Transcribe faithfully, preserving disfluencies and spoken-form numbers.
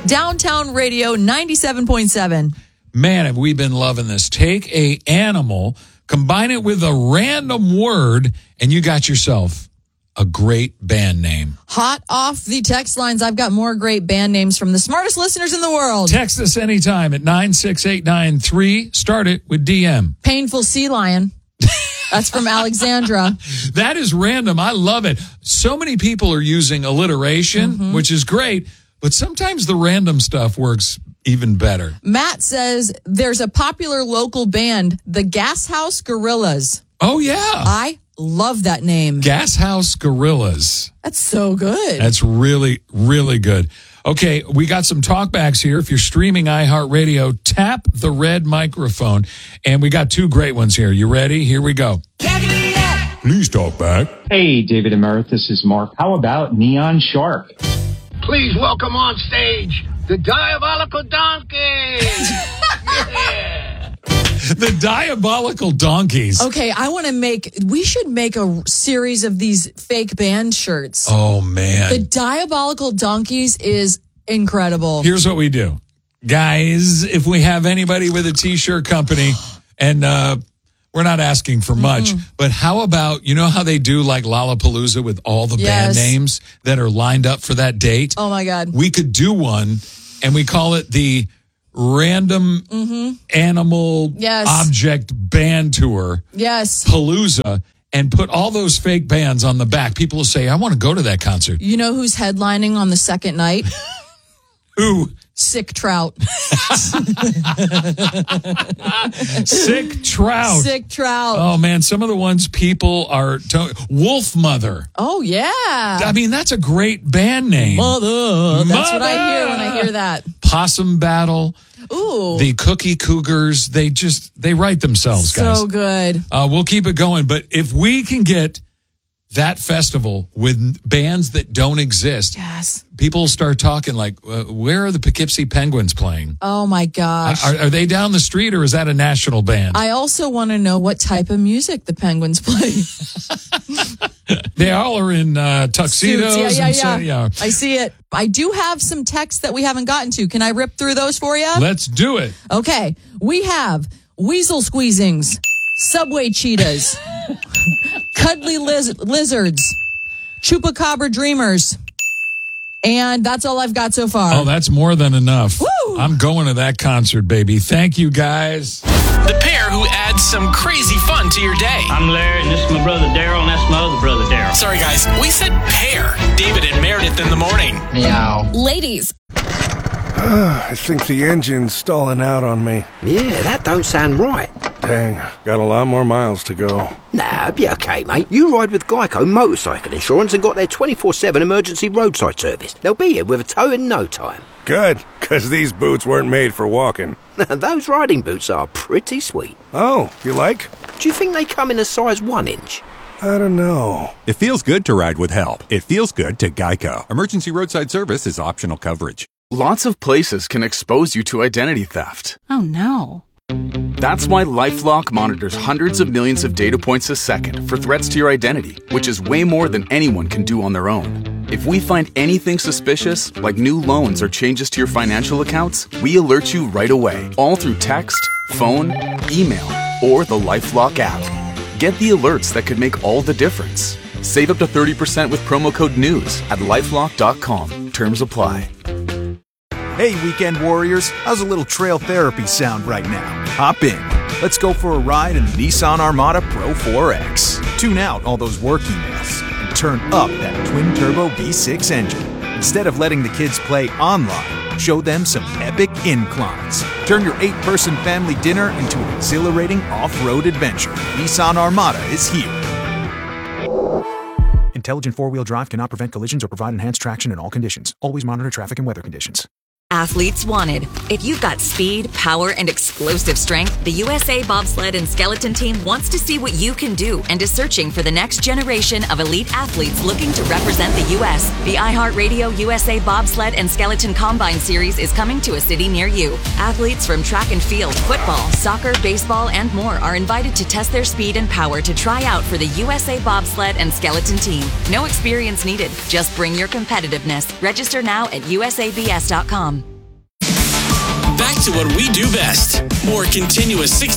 Downtown Radio ninety-seven point seven. Man, have we been loving this. Take a animal, combine it with a random word, and you got yourself a great band name. Hot off the text lines, I've got more great band names from the smartest listeners in the world. Text us anytime at nine six eight nine three. Start it with D M. Painful Sea Lion. That's from Alexandra. That is random. I love it. So many people are using alliteration, mm-hmm. which is great, but sometimes the random stuff works even better. Matt says there's a popular local band, the Gas House Gorillas. Oh, yeah. I love that name. Gas House Gorillas. That's so good. That's really, really good. Okay, we got some talkbacks here. If you're streaming iHeartRadio, tap the red microphone. And we got two great ones here. You ready? Here we go. Please talk back. Hey, David and Meredith, this is Mark. How about Neon Shark? Please welcome on stage the Diabolical Donkeys. Yeah. The Diabolical Donkeys. Okay, I want to make, we should make a series of these fake band shirts. Oh, man. The Diabolical Donkeys is incredible. Here's what we do. Guys, if we have anybody with a t-shirt company, and uh, we're not asking for much, mm-hmm. but how about, you know how they do like Lollapalooza with all the yes. band names that are lined up for that date? Oh, my God. We could do one, and we call it the Random mm-hmm. Animal yes. Object Band Tour. Yes. Palooza, and put all those fake bands on the back. People will say, I want to go to that concert. You know who's headlining on the second night? Who? Sick Trout. Sick Trout. Sick Trout. Oh, man. Some of the ones people are... To- Wolf Mother. Oh, yeah. I mean, that's a great band name. Mother. That's Mother. what I hear when I hear that. Possum Battle. Ooh. The Cookie Cougars. They just... They write themselves, guys. So good. Uh, we'll keep it going. But if we can get that festival with bands that don't exist... Yes. People start talking like, uh, where are the Poughkeepsie Penguins playing? Oh, my gosh. Are, are they down the street, or is that a national band? I also want to know what type of music the Penguins play. They all are in uh, tuxedos. Suits. Yeah, yeah, and yeah. so, yeah. I see it. I do have some texts that we haven't gotten to. Can I rip through those for you? Let's do it. Okay. We have Weasel Squeezings, Subway Cheetahs, Cuddly liz- Lizards, Chupacabra Dreamers. And that's all I've got so far. Oh, that's more than enough. Woo! I'm going to that concert, baby. Thank you, guys. The pair who adds some crazy fun to your day. I'm Larry, and this is my brother Daryl, and that's my other brother Daryl. Sorry, guys. We said pair. David and Meredith in the morning. Meow. Ladies. I think the engine's stalling out on me. Yeah, that don't sound right. Dang, got a lot more miles to go. Nah, be okay, mate. You ride with Geico Motorcycle Insurance and got their twenty-four seven emergency roadside service. They'll be here with a tow in no time. Good, because these boots weren't made for walking. Those riding boots are pretty sweet. Oh, you like? Do you think they come in a size one inch? I don't know. It feels good to ride with help. It feels good to Geico. Emergency roadside service is optional coverage. Lots of places can expose you to identity theft. Oh, no. That's why LifeLock monitors hundreds of millions of data points a second for threats to your identity, which is way more than anyone can do on their own. If we find anything suspicious, like new loans or changes to your financial accounts, we alert you right away, all through text, phone, email, or the LifeLock app. Get the alerts that could make all the difference. Save up to thirty percent with promo code NEWS at lifelock dot com. Terms apply. Hey, weekend warriors, how's a little trail therapy sound right now? Hop in. Let's go for a ride in the Nissan Armada Pro four X. Tune out all those work emails and turn up that twin-turbo V six engine. Instead of letting the kids play online, show them some epic inclines. Turn your eight-person family dinner into an exhilarating off-road adventure. Nissan Armada is here. Intelligent four-wheel drive cannot prevent collisions or provide enhanced traction in all conditions. Always monitor traffic and weather conditions. Athletes wanted. If you've got speed, power, and explosive strength, the U S A Bobsled and Skeleton Team wants to see what you can do and is searching for the next generation of elite athletes looking to represent the U S The iHeartRadio U S A Bobsled and Skeleton Combine Series is coming to a city near you. Athletes from track and field, football, soccer, baseball, and more are invited to test their speed and power to try out for the U S A Bobsled and Skeleton Team. No experience needed. Just bring your competitiveness. Register now at U S A B S dot com. to what we do best. More continuous sixty